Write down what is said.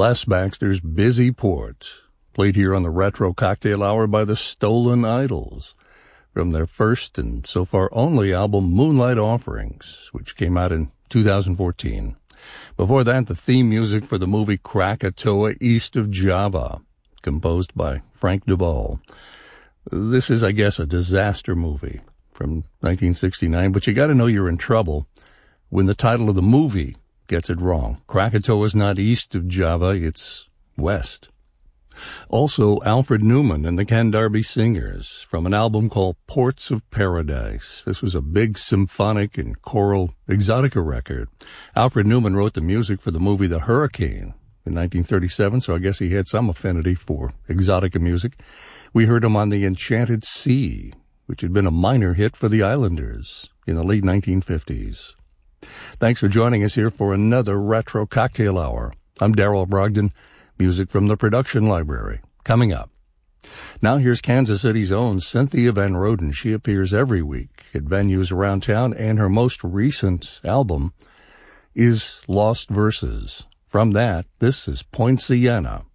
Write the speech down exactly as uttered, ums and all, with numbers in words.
Les Baxter's Busy Port, played here on the Retro Cocktail Hour by the Stolen Idols, from their first and so far only album Moonlight Offerings, which came out in two thousand fourteen. Before that, the theme music for the movie Krakatoa East of Java, composed by Frank DeVol. This is, I guess, a disaster movie from nineteen sixty-nine, but you gotta know you're in trouble when the title of the movie gets it wrong. Krakatoa is not east of Java, it's west. Also, Alfred Newman and the Ken Darby Singers from an album called Ports of Paradise. This was a big symphonic and choral exotica record. Alfred Newman wrote the music for the movie The Hurricane in nineteen thirty-seven, so I guess he had some affinity for exotica music. We heard him on The Enchanted Sea, which had been a minor hit for the Islanders in the late nineteen fifties. Thanks for joining us here for another Retro Cocktail Hour. I'm Darrell Brogdon. Music from the production library. Coming up. Now here's Kansas City's own Cynthia Van Roden. She appears every week at venues around town, and her most recent album is Lost Verses. From that, this is Point Siena.